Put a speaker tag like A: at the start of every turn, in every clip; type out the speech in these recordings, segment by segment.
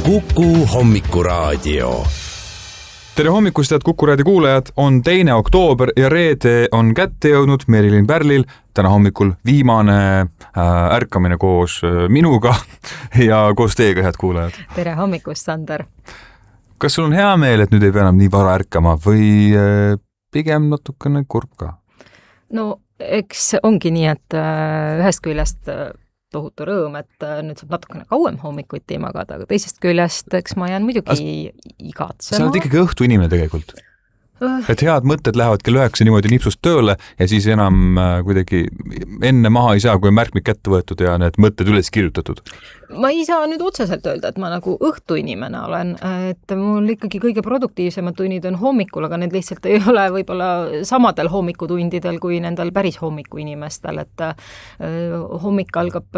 A: Kuku hommikuraadio.
B: Tere hommikust, head Kuku raadio kuulajad, on 2. oktoober ja reede on kätte jõudnud Merilin Pärlil. Täna hommikul viimane ärkamine koos minuga ja koos teiega, head kuulajad.
C: Tere hommikust, Sander.
B: Kas sul on hea meel, et nüüd ei pea enam nii vara ärkama või pigem natukene kurb ka?
C: No, eks ongi nii, et ühest küljest tohutu rõõm, et nüüd saab natukene kauem hommikuti magada, aga teisest küljest, eks ma jään muidugi igatsema.
B: Sa oled ikkagi õhtu inimene tegelikult. Et head mõtted lähevad kell 9 niimoodi nipsust tööle ja siis enam kuidagi enne maha ei saa, kui on märkmik kätte võetud ja need mõtted üles kirjutatud.
C: Ma ei saa nüüd otseselt öelda, et ma nagu õhtu inimene olen, et mul ikkagi kõige produktiivsemad tunnid on hommikul, aga need lihtsalt ei ole võib-olla samadel hommikutundidel kui nendel päris hommiku inimestel, et hommik algab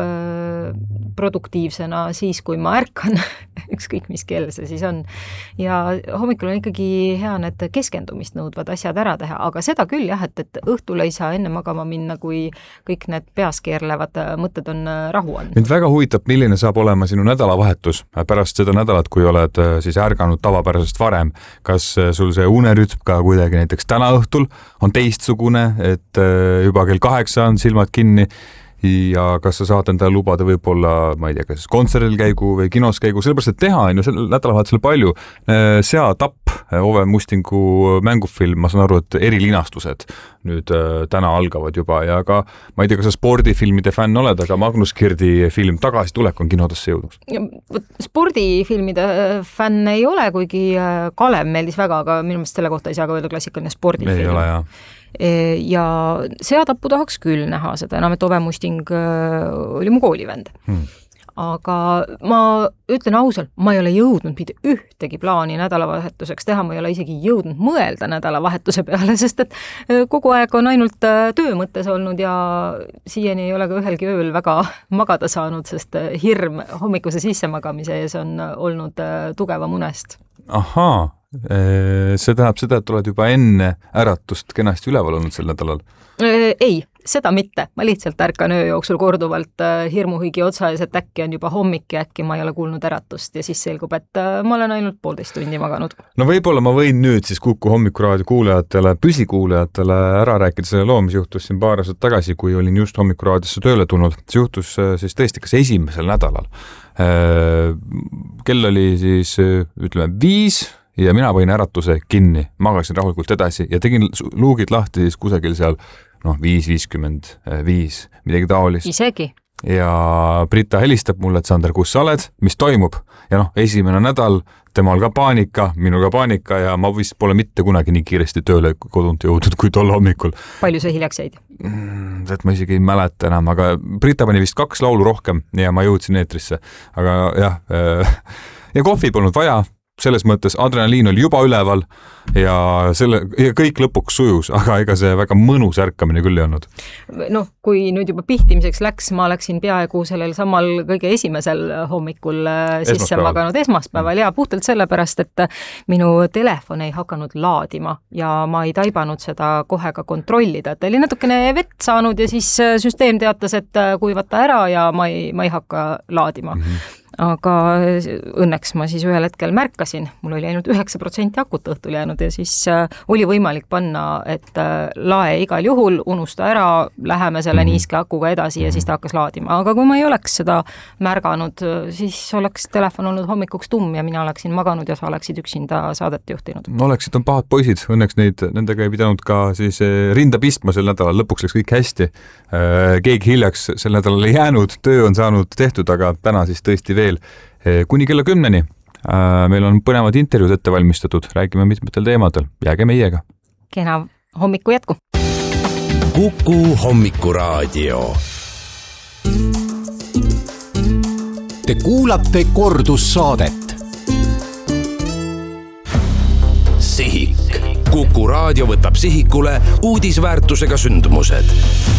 C: produktiivsena siis, kui ma ärkan, ükskõik mis kell see siis on. Ja hommikul on ikkagi hea need keskendumist nõudvad asjad ära teha, aga seda küll jah, et õhtul ei saa enne magama minna, kui kõik need peas keerlevad mõtted on rahu andnud.
B: Mind väga huvitab, milline saab olema sinu nädalavahetus pärast seda nädalat, kui oled siis ärganud tavapärasest varem. Kas sul see unerütm ka kuidagi näiteks täna õhtul on teistsugune, et juba kell 8 on silmad kinni ja kas sa saad endale lubada võib-olla, ma ei tea, kas kontserdil käigu või kinos käigu, sellepärast, et teha on ju sel nädalavahetusel palju. Seatapp, Ove Mustingu mängufilm, ma saan aru, et erilinastused nüüd täna algavad juba ja ka, ma ei tea, kas sa spordifilmide fänn oled, aga Magnus Kirdi film Tagasitulek on kinodesse jõudnud.
C: Spordifilmide fänn ei ole, kuigi Kalev meeldis väga, aga minu meelest selle kohta ei saa ka öelda klassikaline spordifilm.
B: Ei ole, jah.
C: Ja Seatappu tahaks küll näha seda, enam et Ove Musting oli mu koolivend. Aga ma ütlen ausalt, ma ei ole jõudnud mitte ühtegi plaani nädalavahetuseks teha, ma ei ole isegi jõudnud mõelda nädalavahetuse peale, sest et kogu aeg on ainult töö mõttes olnud ja siiani ei ole ka ühelgi ööl väga magada saanud, sest hirm hommikuse sissemagamise ees on olnud tugevam unest.
B: Ahaa, see tähendab seda, et oled juba enne äratust kenasti üleval olnud sel nädalal?
C: Ei, seda mitte. Ma lihtsalt ärkan öö jooksul korduvalt hirmuhigi otsaes, et äkki on juba hommik ja äkki ma ei ole kuulnud äratust ja siis selgub, et ma olen ainult 1,5 tundi maganud. No
B: võib-olla ma võin nüüd siis Kuku hommikuraadio kuulajatele, püsikuulajatele ära rääkida selle loo, mis juhtus siin paar aastat tagasi, kui olin just hommikuraadiosse tööle tulnud. See juhtus siis tõesti kas esimesel nädalal. Kell oli siis, ütleme, 5 ja mina võin äratuse kinni, magasin rahulikult edasi ja tegin luugid lahti siis kusagil seal 5:55, midagi taolist.
C: Isegi.
B: Ja Brita helistab mulle, et Sander, kus sa oled, mis toimub? Ja esimene nädal, temal ka paanika, minul ka paanika ja ma vist pole mitte kunagi nii kiiresti tööle kodunt jõudnud kui tol hommikul.
C: Palju sa hiljaks jäid?
B: Et ma isegi ei mäleta enam, aga Brita pani vist 2 laulu rohkem ja ma jõudsin eetrisse. Aga jah, ja kohvi polnud vaja. Selles mõttes adrenaliin oli juba üleval ja kõik lõpuks sujus, aga ega see väga mõnus ärkamine küll ei olnud.
C: Kui nüüd juba pihtimiseks läks, ma läksin peaaegu sellel samal kõige esimesel hommikul sisse maganud esmaspäeval ja puhtalt sellepärast, et minu telefon ei hakanud laadima ja ma ei taibanud seda kohe ka kontrollida, et oli natukene vett saanud ja siis süsteem teatas, et kuivata ära ja ma ei hakka laadima. Aga õnneks ma siis ühel hetkel märkasin, mul oli ainult 9% akut õhtul jäänud ja siis oli võimalik panna, et lae igal juhul, unusta ära, läheme selle niiske akuga edasi ja siis ta hakkas laadima. Aga kui ma ei oleks seda märganud, siis oleks telefon olnud hommikuks tumm ja mina oleksin maganud ja sa oleksid üksinda saadet juhtinud.
B: Oleksid on pahad poisid, õnneks nendega ei pidanud ka siis rinda pistma sel nädalal, lõpuks läks kõik hästi. Keegi hiljaks sel nädalal ei jäänud, töö on saanud tehtud, aga täna siis tõesti veel kuni kella 10. Meil on põnevad intervjuud ette valmistatud, räägime mitmetel teemadel. Jääge meiega.
C: Kena hommiku jätku.
A: Kuku hommikuraadio. Te kuulate kordussaadet. Sihik. Kuku raadio võtab sihikule uudisväärtusega sündmused.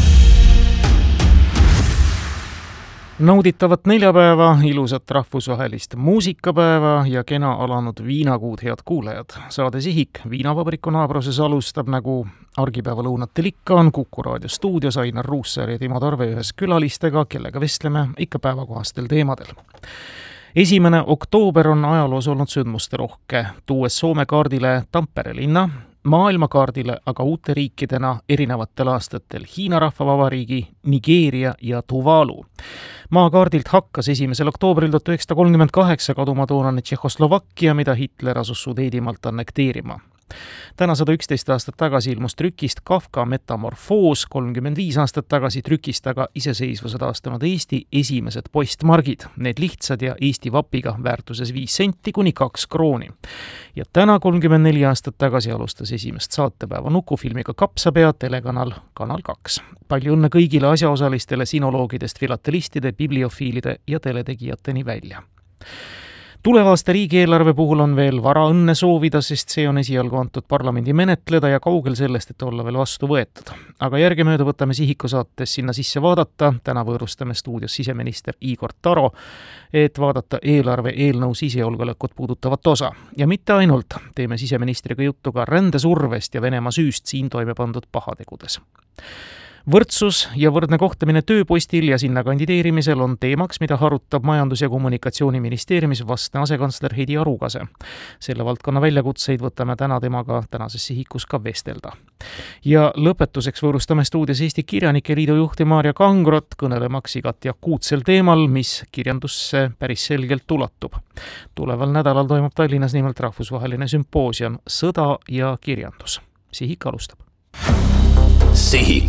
D: Nauditavat neljapäeva, ilusat rahvusvahelist muusikapäeva ja kena alanud viinakuud, head kuulajad. Saade Sihik Viinavabriku naabruses alustab, nagu argipäeva lõunatel ikka on Kuku raadio stuudios Ainar Ruussaar ja Timo Tarve ühes külalistega, kellega vestleme ikka päevakohastel teemadel. 1. oktoober on ajaloos olnud sündmusterohke, tuues Soome kaardile Tampere linna, maailmakaardile aga uute riikidena erinevatel aastatel Hiina Rahvavabariigi, Nigeeria ja Tuvalu. Maakaardilt hakkas 1. oktoobril 1938 kaduma toonane Tšehhoslovakkia, mida Hitler asus Sudeedimaalt annekteerima. Täna 111 aastat tagasi ilmus trükist Kafka Metamorfoos, 35 aastat tagasi trükist aga iseseisvuse taastanud Eesti esimesed postmargid. Need lihtsad ja Eesti vapiga väärtuses 5 senti kuni 2 krooni. Ja täna 34 aastat tagasi alustas esimest saatepäeva nukufilmiga Kapsapea telekanal Kanal 2. Palju õnne kõigile asjaosalistele sinoloogidest filatelistide, bibliofiilide ja teletegijateni välja. Tuleva aasta riigieelarve puhul on veel vara õnne soovida, sest see on esialgu antud parlamendi menetleda ja kaugel sellest, et olla veel vastu võetud. Aga järgemööda võtame Sihiku saates sinna sisse vaadata. Täna võõrustame stuudios siseminister Igor Taro, et vaadata eelarve eelnõu sisejulgeolekut puudutavat osa. Ja mitte ainult, teeme siseministriga juttu ka rändesurvest ja Venemaa süüst siin toime pandud pahategudes. Võrdsus ja võrdne kohtlemine tööpostil ja sinna kandideerimisel on teemaks, mida harutab Majandus- ja Kommunikatsiooniministeeriumis vastne asekantsler Heidi Arugase. Selle valdkonna väljakutseid võtame täna temaga tänases Sihikus ka vestelda. Ja lõpetuseks võõrustame stuudios Eesti Kirjanike Liidu juhti Maarja Kangrot, kõnelemaks igati akuutsel teemal, mis kirjandusse päris selgelt ulatub. Tuleval nädalal toimub Tallinnas nimelt rahvusvaheline sümpoosium Sõda ja kirjandus. Sihik alustab.
A: Sihik.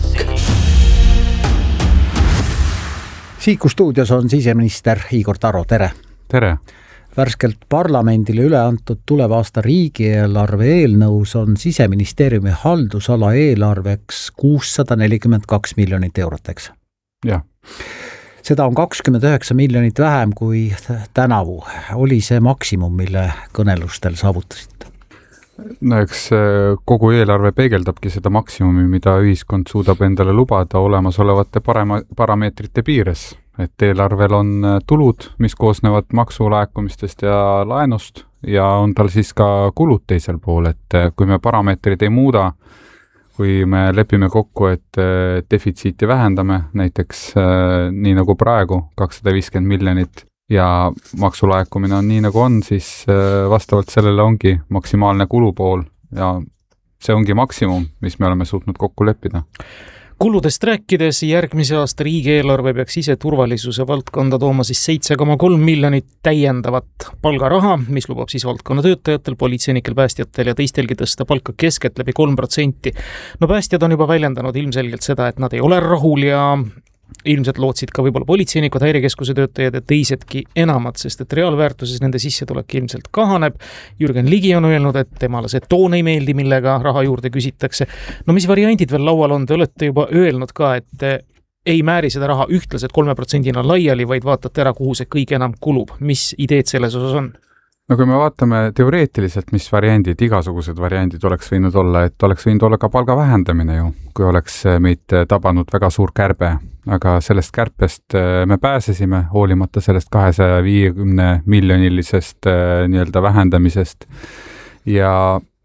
E: Sihiku stuudios on siseminister Igor Taro, tere!
B: Tere!
E: Värskelt parlamendile üle antud tuleva aasta riigieelarve eelnõus on Siseministeeriumi haldusala eelarveks 642 miljonit eurot, eks?
B: Jah.
E: Seda on 29 miljonit vähem kui tänavu. Oli see maksimum, mille kõnelustel saavutasite?
B: No eks kogu eelarve peegeldabki seda maksimumi, mida ühiskond suudab endale lubada olemasolevate parameetrite piires. Et eelarvel on tulud, mis koosnevad maksulaekumistest ja laenust ja on tal siis ka kulud teisel pool, et kui me parameetrid ei muuda, kui me lepime kokku, et defitsiiti vähendame, näiteks nii nagu praegu 250 miljonit, ja maksulaekumine on nii nagu on, siis vastavalt sellele ongi maksimaalne kulupool ja see ongi maksimum, mis me oleme suutnud kokku leppida.
D: Kuludest rääkides järgmise aasta riigieelarve peaks ise turvalisuse valdkonda tooma siis 7,3 miljonit täiendavat palgaraha, mis lubab siis valdkonna töötajatel, politseinikel, päästjatel ja teistelgi tõsta palka keskeltläbi 3%. No päästjad on juba väljendanud ilmselgelt seda, et nad ei ole rahul ja ilmselt lootsid ka võib-olla politseinikud, häirekeskuse töötajad ja teisedki enamat, sest et reaalväärtuses nende sissetulek ilmselt kahaneb. Jürgen Ligi on öelnud, et temale see toon ei meeldi, millega raha juurde küsitakse. No mis variandid veel laual on? Te olete juba öelnud ka, et ei määri seda raha ühtlaselt 3% laiali, vaid vaatate ära, kuhu see kõige enam kulub. Mis ideed selles osas on?
B: No kui me vaatame teoreetiliselt, mis variandid, igasugused variandid oleks võinud olla, et oleks võinud olla ka palga vähendamine ju, kui oleks meid tabanud väga suur kärbe, aga sellest kärpest me pääsesime hoolimata sellest 250 miljonilisest nii-öelda vähendamisest ja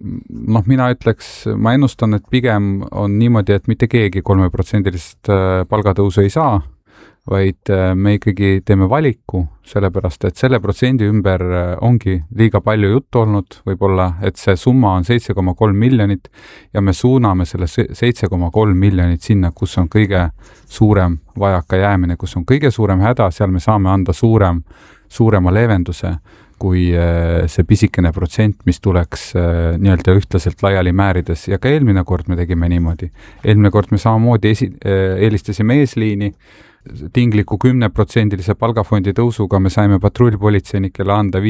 B: mina ütleks, ma ennustan, et pigem on niimoodi, et mitte keegi 3%-list palgatõusu ei saa, vaid me ikkagi teeme valiku, sellepärast et selle protsendi ümber ongi liiga palju juttu olnud, võib-olla, et see summa on 7,3 miljonit ja me suuname selle 7,3 miljonit sinna, kus on kõige suurem vajaka jäämine, kus on kõige suurem häda, seal me saame anda suurema leevenduse kui see pisikene protsent, mis tuleks nii-öelda ühtlaselt laiali määrides ja ka eelmine kord me tegime niimoodi. Eelmine kord me samamoodi eelistasime eesliini, tingliku 10% palgafondi tõusuga me saime patrullpolitseinikele anda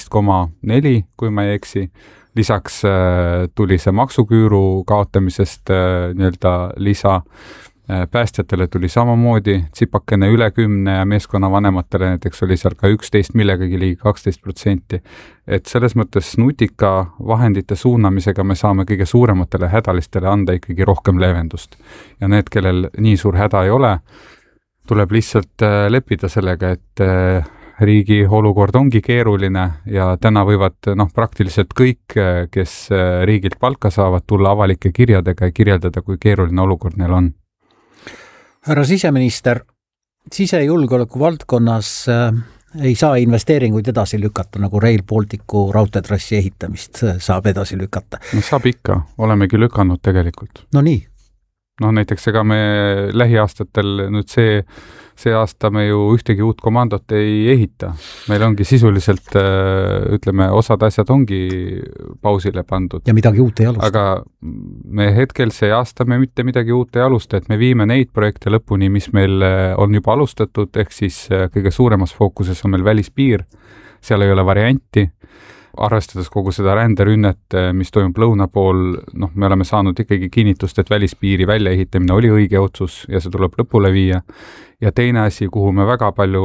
B: 15,4, kui ma ei eksi. Lisaks tuli see maksuküüru kaotamisest nii-öelda lisa. Päästjatele tuli samamoodi tsipakene üle 10 ja meeskonna vanematele näiteks oli seal ka 11 millegagi ligi 12%. Et selles mõttes nutika vahendite suunamisega me saame kõige suurematele hädalistele anda ikkagi rohkem leevendust. Ja need, kellel nii suur häda ei ole, tuleb lihtsalt leppida sellega, et riigi olukord ongi keeruline ja täna võivad praktiliselt kõik, kes riigilt palka saavad, tulla avalike kirjadega ja kirjeldada, kui keeruline olukord neil on.
E: Härra siseminister, sisejulgeoleku valdkonnas ei saa investeeringuid edasi lükata, nagu Rail Balticu raudteetrassi ehitamist saab edasi lükata.
B: No saab ikka, olemegi lükanud tegelikult.
E: No nii.
B: No näiteks ega me lähiaastatel nüüd see aasta me ju ühtegi uut komandot ei ehita. Meil ongi sisuliselt, ütleme, osad asjad ongi pausile pandud.
E: Ja midagi uut ei alusta.
B: Aga me hetkel see aasta me mitte midagi uut ei alusta, et me viime neid projekte lõpuni, mis meil on juba alustatud, ehk siis kõige suuremas fookuses on meil välispiir, seal ei ole varianti. Arvestades kogu seda ränderünnet, mis toimub lõuna pool, me oleme saanud ikkagi kinnitust, et välispiiri väljaehitamine oli õige otsus ja see tuleb lõpule viia. Ja teine asi, kuhu me väga palju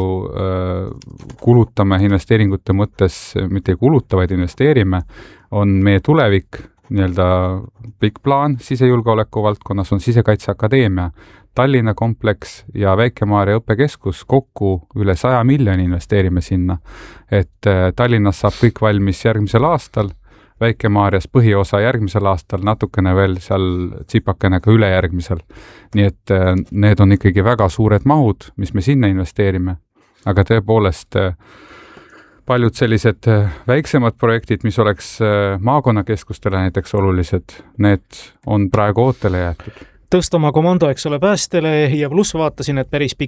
B: kulutame investeeringute mõttes, mitte ei kuluta, vaid investeerime, on meie tulevik, nii-öelda pikk plaan sisejulgeoleku valdkonnas on Sisekaitseakadeemia, Tallinna kompleks ja Väike-Maarja õppekeskus kokku üle 100 miljoni investeerime sinna. Et Tallinnas saab kõik valmis järgmisel aastal, Väike-Maarjas põhiosa järgmisel aastal, natukene veel seal tsipakene ka ülejärgmisel. Nii et need on ikkagi väga suured mahud, mis me sinna investeerime. Aga tõepoolest paljud sellised väiksemad projektid, mis oleks maakonnakeskustele näiteks olulised, need on praegu ootele jäetud.
D: Tõsta oma komando, eks ole, päästele ja pluss vaatasin, et päris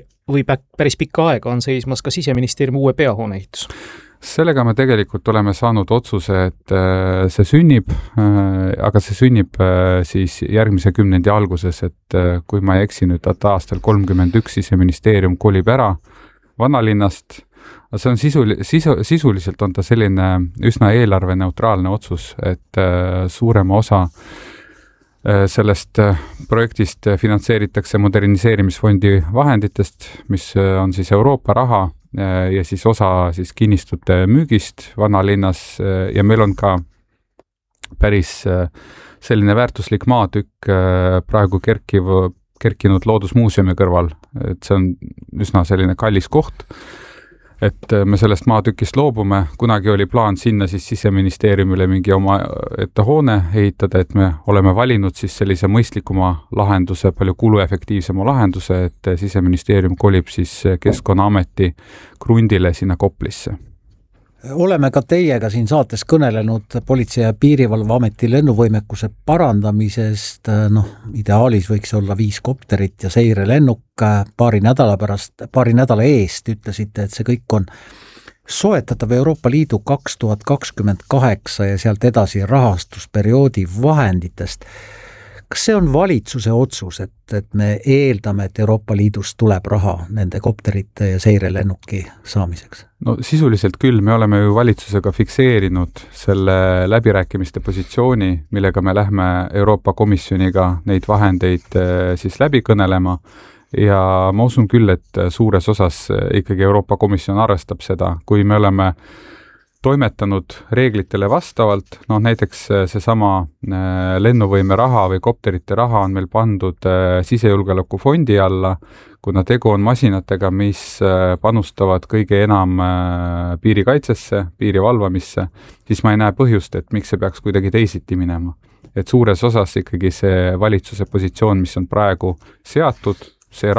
D: pikka aega on seismas ka Siseministeeriumi uue peahoone ehitus.
B: Sellega me tegelikult oleme saanud otsuse, et see sünnib, aga see sünnib siis järgmise 10. alguses, et kui ma ei eksi nüüd, et aastal 31 Siseministeerium kolib ära vanalinnast. See on sisuliselt on ta selline üsna eelarveneutraalne otsus, et suurema osa sellest projektist finantseeritakse moderniseerimisfondi vahenditest, mis on siis Euroopa raha ja siis osa siis kinnistute müügist vanalinnas ja meil on ka päris selline väärtuslik maatükk praegu kerkinud Loodusmuuseumi kõrval, et see on üsna selline kallis koht, et me sellest maatükist loobume, kunagi oli plaan sinna siis Siseministeeriumile mingi oma ette hoone ehitada, et me oleme valinud siis sellise mõistlikuma lahenduse, palju kuluefektiivsema lahenduse, et Siseministeerium kolib siis Keskkonnaameti krundile sinna Koplisse.
E: Oleme ka teiega siin saates kõnelenud Politsei- ja Piirivalveameti lennuvõimekuse parandamisest, ideaalis võiks olla 5 kopterit ja seirelennuk. Paari nädala eest ütlesite, et see kõik on soetatav Euroopa Liidu 2028 ja sealt edasi rahastusperioodi vahenditest. Kas see on valitsuse otsus, et me eeldame, et Euroopa Liidust tuleb raha nende kopterite ja seirelennuki saamiseks?
B: No sisuliselt küll, me oleme ju valitsusega fikseerinud selle läbirääkimiste positsiooni, millega me lähme Euroopa Komisjoniga neid vahendeid siis läbi kõnelema ja ma usun küll, et suures osas ikkagi Euroopa Komisjon arvestab seda, kui me oleme toimetanud reeglitele vastavalt, näiteks seesama lennuvõime raha või kopterite raha on meil pandud sisejulgeoleku fondi alla, kuna tegu on masinatega, mis panustavad kõige enam piirikaitsesse, piiri valvamisse, siis ma ei näe põhjust, et miks see peaks kuidagi teisiti minema. Et suures osas ikkagi see valitsuse positsioon, mis on praegu seatud, see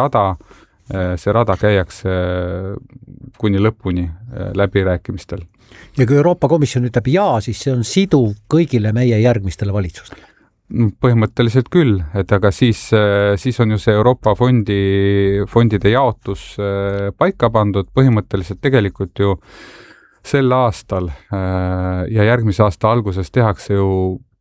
B: rada käiakse kuni lõpuni läbirääkimistel.
E: Ja kui Euroopa Komisjon ütleb jaa, siis see on siduv kõigile meie järgmistele valitsustele?
B: Põhimõtteliselt küll, et aga siis on ju see Euroopa fondide jaotus paika pandud, põhimõtteliselt tegelikult ju sel aastal ja järgmise aasta alguses tehakse ju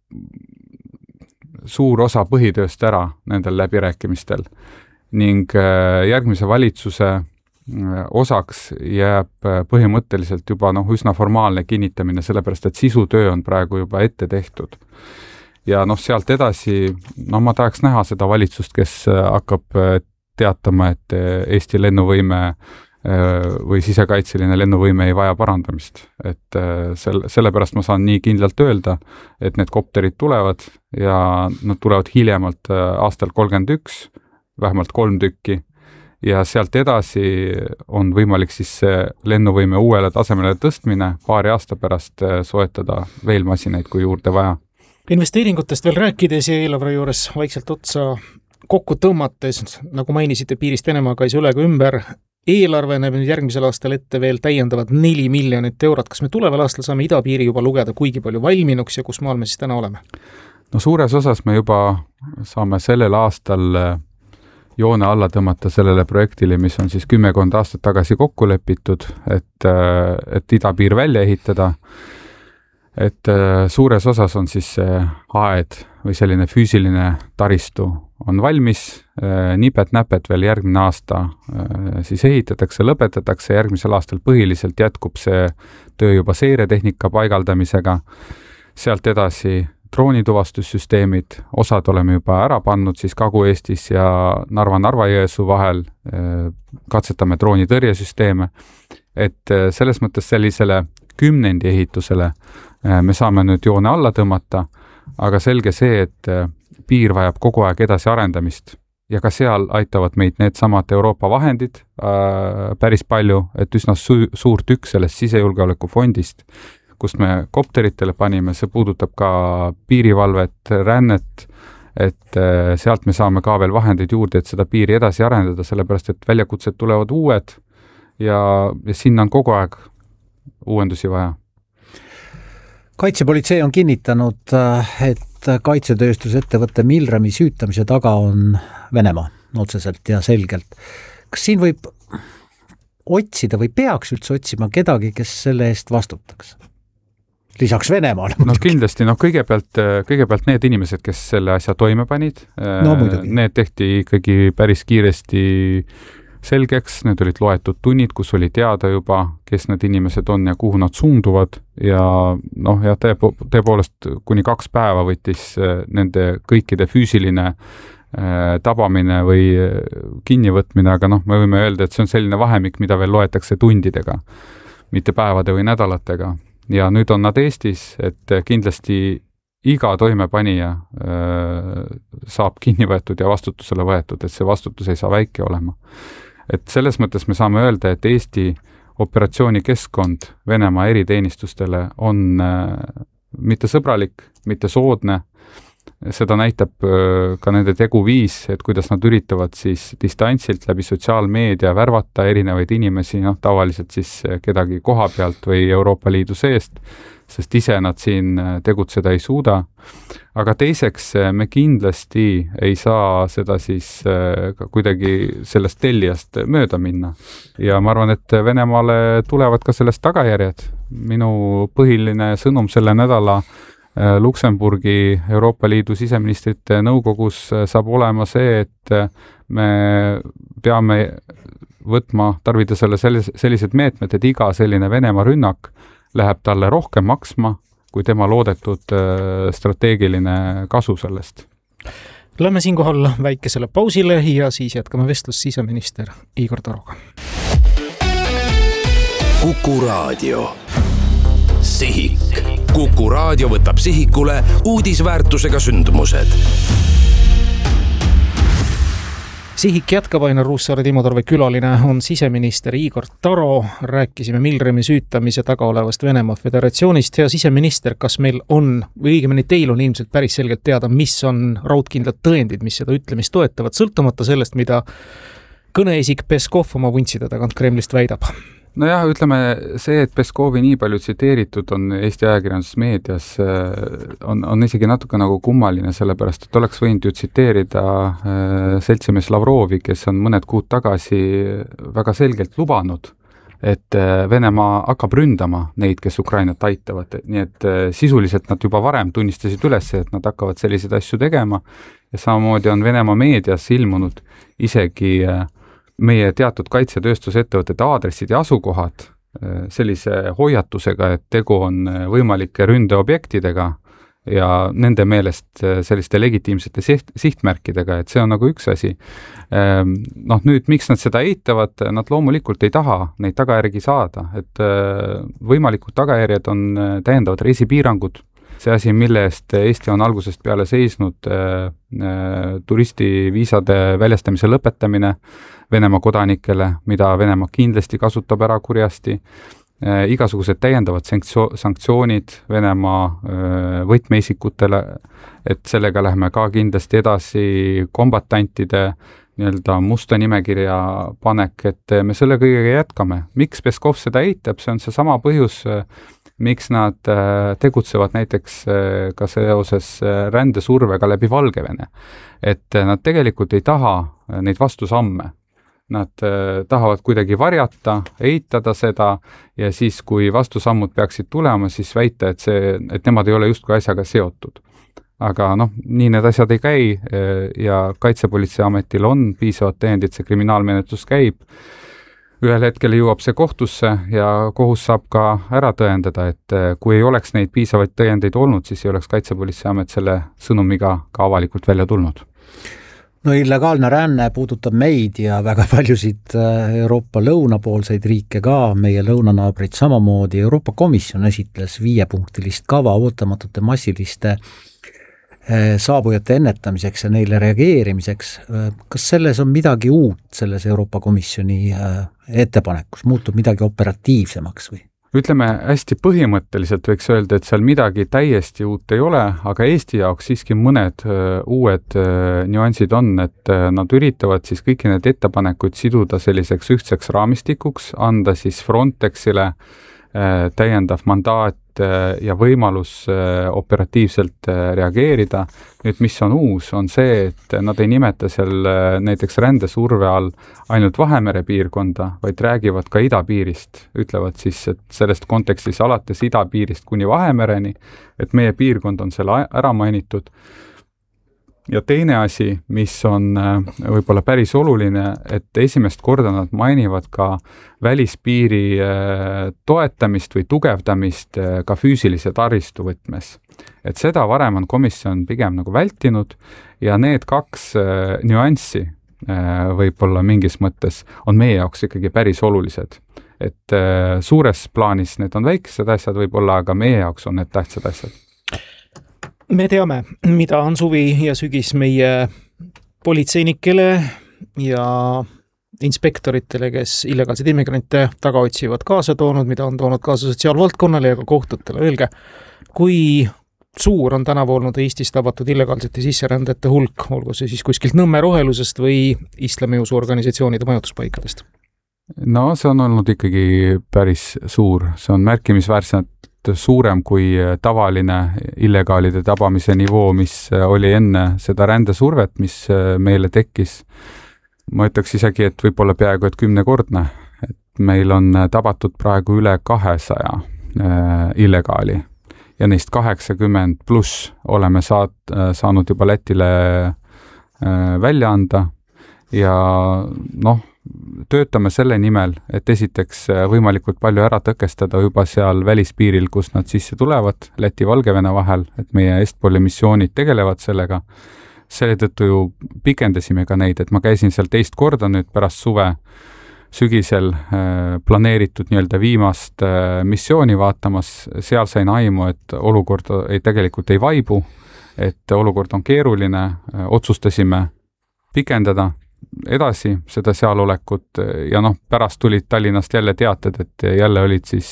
B: suur osa põhitööst ära nendel läbirääkimistel ning järgmise valitsuse osaks jääb põhimõtteliselt juba üsna formaalne kinnitamine, sellepärast et sisutöö on praegu juba ette tehtud. Ja sealt edasi, ma tahaks näha seda valitsust, kes hakkab teatama, et Eesti lennuvõime või sisekaitseline lennuvõime ei vaja parandamist. Et sellepärast ma saan nii kindlalt öelda, et need kopterid tulevad ja nad tulevad hiljemalt aastal 31, vähemalt 3 tükki. Ja sealt edasi on võimalik siis lennuvõime uuele tasemele tõstmine, paari aasta pärast soetada veel masinaid, kui juurde vaja.
D: Investeeringutest veel rääkides ja eelarve juures vaikselt otsa kokku tõmmates, nagu mainisite, piirist Venemaaga ei saa üle ega ümber, eelarve näeb nüüd järgmisel aastal ette veel täiendavad 4 miljonit eurot. Kas me tuleval aastal saame idapiiri juba lugeda kuigi palju valminuks ja kus maal me siis täna oleme?
B: No suures osas me juba saame sellel aastal joone alla tõmmata sellele projektile, mis on siis 10 aastat tagasi kokku lepitud, et idapiir välja ehitada. Et suures osas on siis see aed või selline füüsiline taristu on valmis, nipet-näpet veel järgmine aasta siis ehitatakse, lõpetatakse, järgmisel aastal põhiliselt jätkub see töö juba seiretehnika paigaldamisega, sealt edasi droonituvastussüsteemid, osad oleme juba ära pannud siis Kagu-Eestis ja Narva-Jõesuu vahel, katsetame droonitõrjesüsteeme, et selles mõttes sellisele 10. ehitusele me saame nüüd joone alla tõmmata, aga selge see, et piir vajab kogu aeg edasi arendamist ja ka seal aitavad meid need samad Euroopa vahendid päris palju, et üsna suur tükk sellest sisejulgeoleku fondist, kust me kopteritele panime, see puudutab ka piirivalvet, rännet, et sealt me saame ka veel vahendeid juurde, et seda piiri edasi arendada, sellepärast et väljakutsed tulevad uued ja sinna on kogu aeg uuendusi vaja.
E: Kaitsepolitsei on kinnitanud, et kaitsetööstusettevõtte Milremi süütamise taga on Venemaa otseselt ja selgelt. Kas siin võib otsida või peaks üldse otsima kedagi, kes selle eest vastutaks? Lisaks Venemaale.
B: No kindlasti, kõigepealt need inimesed, kes selle asja toime panid, need tehti ikkagi päris kiiresti selgeks, need olid loetud tunnid, kus oli teada juba, kes need inimesed on ja kuhu nad suunduvad ja tõepoolest kuni 2 päeva võttis nende kõikide füüsiline tabamine või kinnivõtmine, aga me võime öelda, et see on selline vahemik, mida veel loetakse tundidega, mitte päevade või nädalatega. Ja nüüd on nad Eestis, et kindlasti iga toimepanija saab kinni võetud ja vastutusele võetud, et see vastutus ei saa väike olema. Et selles mõttes me saame öelda, et Eesti operatsioonikeskkond Venemaa eriteenistustele on mitte sõbralik, mitte soodne. Seda näitab ka nende teguviis, et kuidas nad üritavad siis distantsilt läbi sotsiaalmeedia värvata erinevaid inimesi, tavaliselt siis kedagi koha pealt või Euroopa Liidu seest, sest ise nad siin tegutseda ei suuda. Aga teiseks me kindlasti ei saa seda siis kuidagi sellest tellijast mööda minna. Ja ma arvan, et Venemaale tulevad ka sellest tagajärjed. Minu põhiline sõnum selle nädala Luksemburgi Euroopa Liidu siseministrite nõukogus saab olema see, et me peame tarvitada sellised meetmed, et iga selline Venemaa rünnak läheb talle rohkem maksma, kui tema loodetud strateegiline kasu sellest.
D: Lähme siinkohal väikesele pausile ja siis jätkame vestlust siseminister Igor Taroga.
A: Kuku Raadio. Sihik. Kuku Raadio võtab sihikule uudisväärtusega sündmused.
D: Sihik jätkab, Ainar Ruussaare, Timo Tarve külaline on siseminister Igor Taro. Rääkisime Milremi süütamise taga olevast Venemaa Föderatsioonist ja siseminister, kas meil on, või õigemini teil on ilmselt päris selgelt teada, mis on raudkindlad tõendid, mis seda ütlemist toetavad, sõltumata sellest, mida kõneisik Peskov oma vuntside tagant Kremlist väidab?
B: Nojah, ütleme see, et Peskovi nii palju tsiteeritud on Eesti ajakirjanduses meedias, on isegi natuke nagu kummaline, sellepärast, et oleks võinud ju tsiteerida seltsimees Lavrovi, kes on mõned kuud tagasi väga selgelt lubanud, et Venemaa hakkab ründama neid, kes Ukrainat aitavad. Nii et sisuliselt nad juba varem tunnistasid üles, et nad hakkavad selliseid asju tegema ja samamoodi on Venemaa meedias ilmunud isegi meie teatud kaitsetööstusettevõtete aadressid ja asukohad sellise hoiatusega, et tegu on võimalike ründeobjektidega ja nende meelest selliste legitiimsete sihtmärkidega, et see on nagu üks asi. Nüüd, miks nad seda eitavad, nad loomulikult ei taha neid tagajärgi saada, et võimalikud tagajärjed on täiendavad reisipiirangud, see asi, mille eest Eesti on algusest peale seisnud, turistiviisade väljastamise lõpetamine Venemaa kodanikele, mida Venemaa kindlasti kasutab ära kurjasti, igasugused täiendavad sanktsioonid Venemaa võtmeisikutele, et sellega lähme ka kindlasti edasi kombatantide nii-öelda musta nimekirja panek, et me selle kõigega jätkame. Miks Peskov seda eitab, see on see sama põhjus, miks nad tegutsevad näiteks ka seoses rändesurvega läbi Valgevene. Et nad tegelikult ei taha neid vastusamme. Nad tahavad kuidagi varjata, eitada seda ja siis, kui vastusammud peaksid tulema, siis väita, et nemad ei ole justkui asjaga seotud. Aga nii need asjad ei käi ja Kaitsepolitseiametil on piisavad tõendid, see kriminaalmenetlus käib. Ühel hetkel jõuab see kohtusse ja kohus saab ka ära tõendada, et kui ei oleks neid piisavaid tõendeid olnud, siis ei oleks Kaitsepolitseiamet selle sõnumiga ka avalikult välja tulnud.
E: No illegaalne ränne puudutab meid ja väga paljusid Euroopa lõunapoolseid riike ka, meie lõunanaabrid samamoodi. Euroopa Komisjon esitles 5-punktilist kava ootamatute massiliste saabujate ennetamiseks ja neile reageerimiseks. Kas selles on midagi uut selles Euroopa Komisjoni ettepanekus? Muutub midagi operatiivsemaks või?
B: Ütleme, hästi põhimõtteliselt võiks öelda, et seal midagi täiesti uut ei ole, aga Eesti jaoks siiski mõned uued nüansid on, et nad üritavad siis kõiki need ettepanekuid siduda selliseks ühtseks raamistikuks, anda siis Frontexile täiendav mandaat ja võimalus operatiivselt reageerida. Nüüd, mis on uus, on see, et nad ei nimeta seal näiteks rändesurve all ainult Vahemere piirkonda, vaid räägivad ka idapiirist. Ütlevad siis, et sellest kontekstis alates idapiirist kuni Vahemereni, et meie piirkond on seal ära mainitud. Ja teine asi, mis on võib-olla päris oluline, et esimest korda nad mainivad ka välispiiri toetamist või tugevdamist ka füüsilise taristu võtmes. Et seda varem on komisjon pigem nagu vältinud ja need kaks nüanssi võib-olla mingis mõttes on meie jaoks ikkagi päris olulised. Et suures plaanis need on väiksed asjad võib-olla, aga meie jaoks on need tähtsad asjad.
D: Me teame, mida on suvi ja sügis meie politseinikele ja inspektoritele, kes illegaalseid immigrante taga otsivad, kaasa toonud, mida on toonud kaasa sotsiaalvaldkonnale ja ka kohtutele. Öelge, kui suur on tänavu olnud Eestis tabatud illegaalsete sisserändajate hulk, olgu see siis kuskilt Nõmme rohelusest või islamiusu organisatsioonide majutuspaikadest?
B: No see on olnud ikkagi päris suur, see on märkimisväärselt suurem kui tavaline illegaalide tabamise nivoo, mis oli enne seda rändesurvet, mis meile tekkis. Ma ütleks isegi, et võib-olla peaaegu et 10-kordne, et meil on tabatud praegu üle 200 illegaali ja neist 80 pluss oleme saanud juba Lätile välja anda ja töötame selle nimel, et esiteks võimalikult palju ära tõkestada juba seal välispiiril, kus nad sisse tulevad Läti-Valgevene vahel, et meie Estpoli missioonid tegelevad sellega. Selle tõttu ju pikendasime ka neid, et ma käisin seal teist korda nüüd pärast suve sügisel planeeritud nii-öelda viimast missiooni vaatamas. Seal sain aimu, et olukord tegelikult ei vaibu, et olukord on keeruline, otsustasime pikendada edasi seda sealolekut ja pärast tulid Tallinnast jälle teated, et jälle olid siis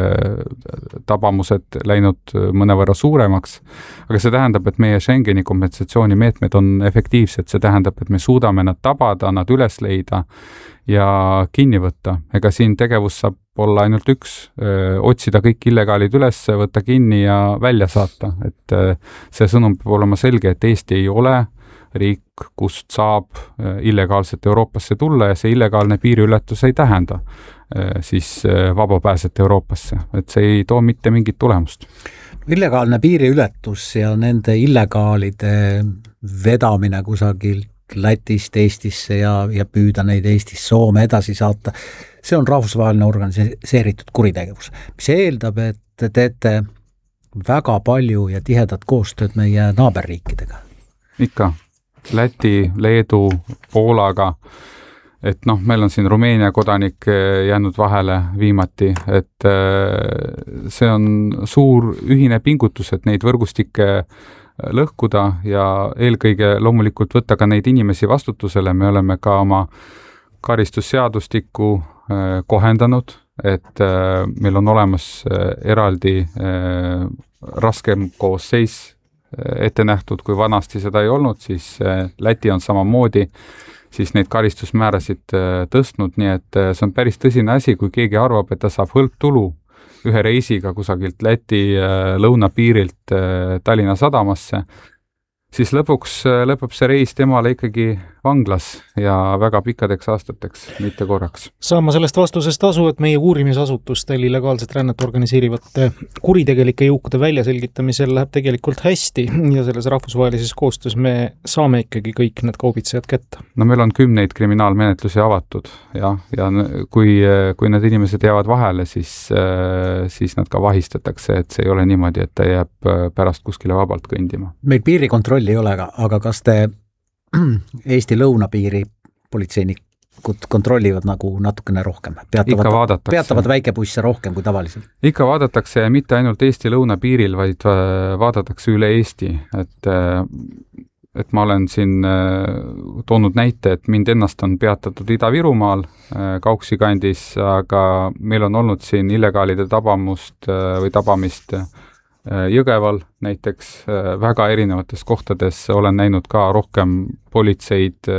B: tabamused läinud mõnevõrra suuremaks. Aga see tähendab, et meie Schengeni kompensatsioonimeetmed on efektiivsed, see tähendab, et me suudame nad tabada, nad üles leida ja kinni võtta. Ega siin tegevus saab olla ainult üks, otsida kõik illegaalid üles, võtta kinni ja välja saata. Et see sõnum peab olema selge, et Eesti ei ole riik, kust saab illegaalselt Euroopasse tulla ja see illegaalne piiriületus ei tähenda siis vabapääset Euroopasse, et see ei too mitte mingit tulemust.
E: Illegaalne piiriületus ja nende illegaalide vedamine kusagilt Lätist Eestisse ja püüda neid Eestis Soome edasi saata, see on rahvusvaheline organiseeritud kuritegevus, mis eeldab, et te teete väga palju ja tihedat koostööd meie naaberriikidega.
B: Ikka. Läti, Leedu, Poolaga, et meil on siin Rumeenia kodanik jäänud vahele viimati, et see on suur ühine pingutus, et neid võrgustikke lõhkuda ja eelkõige loomulikult võtta ka neid inimesi vastutusele. Me oleme ka oma karistusseadustikku kohendanud, et meil on olemas eraldi raskem koosseis ette nähtud, kui vanasti seda ei olnud, siis Läti on samamoodi siis neid karistusmäärasid tõstnud, nii et see on päris tõsine asi, kui keegi arvab, et ta saab hõlptulu ühe reisiga kusagilt Läti lõunapiirilt Tallinna sadamasse, siis lõpuks lõpeb see reis temale ikkagi vanglas ja väga pikkadeks aastateks, mitte korraks.
D: Saan ma sellest vastusest tasu, et meie uurimisasutustel illegaalset rännet organiseerivate kuritegelike jõukude väljaselgitamisel läheb tegelikult hästi ja selles rahvusvahelises koostöös me saame ikkagi kõik need kaubitsejad kätte.
B: No meil on 10 kriminaalmenetlusi avatud ja kui need inimesed jäävad vahele, siis nad ka vahistatakse, et see ei ole niimoodi, et ta jääb pärast kuskile vabalt kõndima.
E: Meil piirikontrolli ei ole, aga kas te Eesti lõunapiiri politseinikud kontrollivad nagu natukene rohkem? Peatavad väikebusse rohkem kui tavaliselt?
B: Ikka vaadatakse mitte ainult Eesti lõunapiiril, vaid vaadatakse üle Eesti, et ma olen siin toonud näite, et mind ennast on peatatud Ida-Virumaal Kauksi kandis, aga meil on olnud siin illegaalide tabamist Jõgeval näiteks, väga erinevates kohtades olen näinud ka rohkem politseid,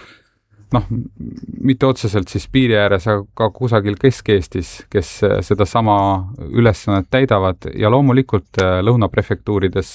B: mitte otseselt siis piiri ääres, aga ka kusagil Kesk-Eestis, kes seda sama ülesannet täidavad ja loomulikult lõunaprefektuurides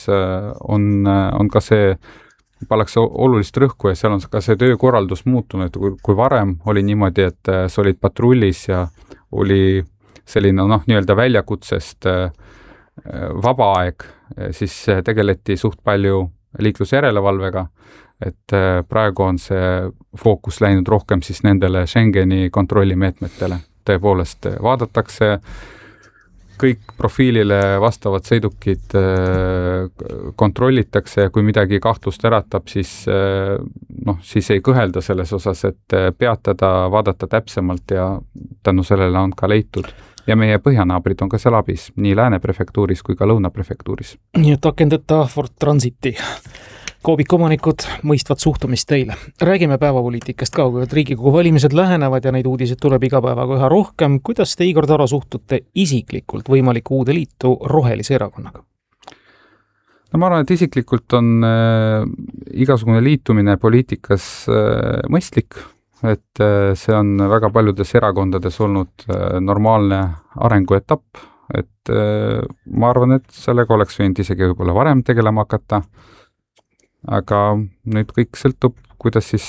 B: on ka see, pannakse olulist rõhku ja seal on ka see töökorraldus muutunud, kui varem oli niimoodi, et sa olid patrullis ja oli selline nii-öelda väljakutsest vaba aeg, siis tegeleti suht palju liiklusjärelevalvega, et praegu on see fookus läinud rohkem siis nendele Schengeni kontrollimeetmetele. Tõepoolest vaadatakse kõik profiilile vastavad sõidukid, kontrollitakse ja kui midagi kahtlust äratab, siis ei kõhelda selles osas, et peatada, vaadata täpsemalt ja tänu sellele on ka leitud. Ja meie põhjanaabrid on ka seal abis, nii Lääne prefektuuris kui ka Lõuna prefektuuris.
D: Nii et akendeta Ford Transiti. Koobikomanikud mõistvad suhtumist teile. Räägime päevapoliitikast ka, kui Riigikogu valimised lähenevad ja neid uudiseid tuleb iga päevaga üha rohkem. Kuidas te, Igor Taro, suhtute isiklikult võimaliku uude liitu Rohelise erakonnaga?
B: No ma arvan, et isiklikult on igasugune liitumine poliitikas mõistlik, et see on väga paljudes erakondades olnud normaalne arenguetapp, et ma arvan, et sellega oleks võinud isegi võib-olla varem tegelema hakata, aga nüüd kõik sõltub, kuidas siis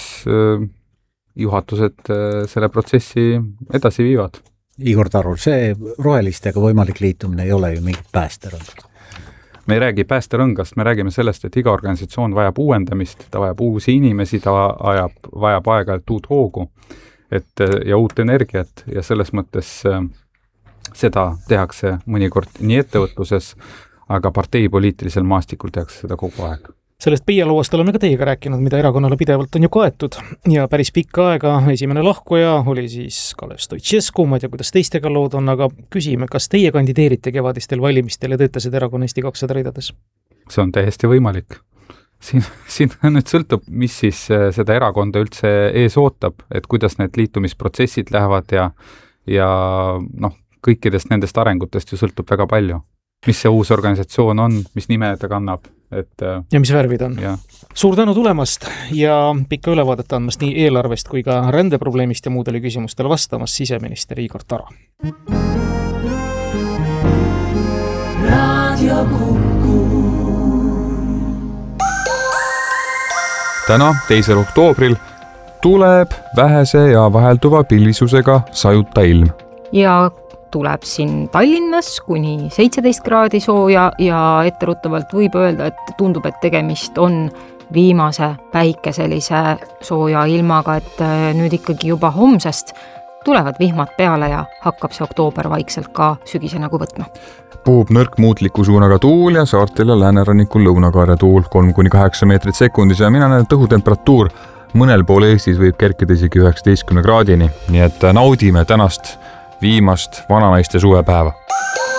B: juhatused selle protsessi edasi viivad.
E: Igor Taro, see rohelistega võimalik liitumine ei ole ju mingit päästerõngast.
B: Me ei räägi päästerõngast, me räägime sellest, et iga organisatsioon vajab uuendamist, ta vajab uusi inimesi, ta vajab aeg-ajalt uut hoogu ja uut energiat ja selles mõttes seda tehakse mõnikord nii ettevõtluses, aga parteipoliitilisel maastikul tehakse seda kogu aeg.
D: Sellest PIA-lauast oleme ka teiega rääkinud, mida erakonnale pidevalt on ju kaetud ja päris pikka aega esimene lahkuja oli siis Kalev Stoicescu, ma ei tea, kuidas teistega lood on, aga küsime, kas teie kandideerite kevadistel valimistel ja töötasid erakonna Eesti 200 ridades?
B: See on täiesti võimalik. Siin nüüd sõltub, mis siis seda erakonda üldse ees ootab, et kuidas need liitumisprotsessid lähevad ja kõikidest nendest arengutest ju sõltub väga palju. Mis see uus organisatsioon on, mis nime ta kannab.
D: Ja mis värvid on. Ja. Suur tänu tulemast ja pikka ülevaadet andmast nii eelarvest kui ka rändeprobleemist ja muudele küsimustele vastamas siseminister Igor Taro.
B: Täna, 2. oktoobril tuleb vähese ja vahelduva pilvisusega sajuta ilm.
C: Ja tuleb siin Tallinnas kuni 17 kraadi sooja ja etteruttavalt võib öelda, et tundub, et tegemist on viimase päikeselise sooja ilmaga, et nüüd ikkagi juba homsest tulevad vihmad peale ja hakkab see oktoober vaikselt ka sügise nagu võtma.
B: Puhub nõrk muutliku suunaga tuul ja saartel ja läänerannikul lõunakaare tuul 3-8 meetrit sekundis ja mina näen, et õhutemperatuur mõnel pool Eestis võib kerkida isegi 19 kraadini, nii et naudime tänast viimast vananaiste suvepäeva.